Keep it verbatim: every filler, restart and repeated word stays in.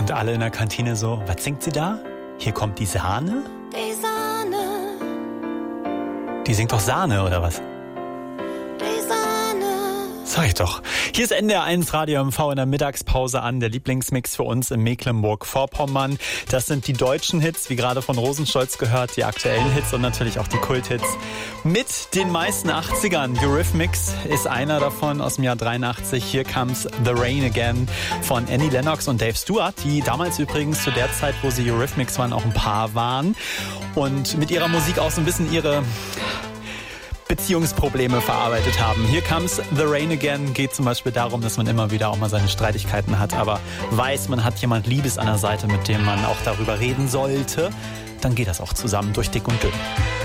Und alle in der Kantine so, was singt sie da? Hier kommt die Sahne? Die Sahne. Die singt doch Sahne, oder was? Die Sahne. Sag ich doch. Hier ist N D R eins Radio M V in der Mittagspause an. Der Lieblingsmix für uns in Mecklenburg-Vorpommern. Das sind die deutschen Hits, wie gerade von Rosenstolz gehört, die aktuellen Hits und natürlich auch die Kulthits. Mit den meisten achtzigern. Eurythmics ist einer davon aus dem Jahr dreiundachtzig. Here Comes the Rain Again von Annie Lennox und Dave Stewart, die damals übrigens zu der Zeit, wo sie Eurythmics waren, auch ein Paar waren. Und mit ihrer Musik auch so ein bisschen ihre Beziehungsprobleme verarbeitet haben. Here Comes the Rain Again geht zum Beispiel darum, dass man immer wieder auch mal seine Streitigkeiten hat, aber weiß, man hat jemand Liebes an der Seite, mit dem man auch darüber reden sollte. Dann geht das auch zusammen durch dick und dünn.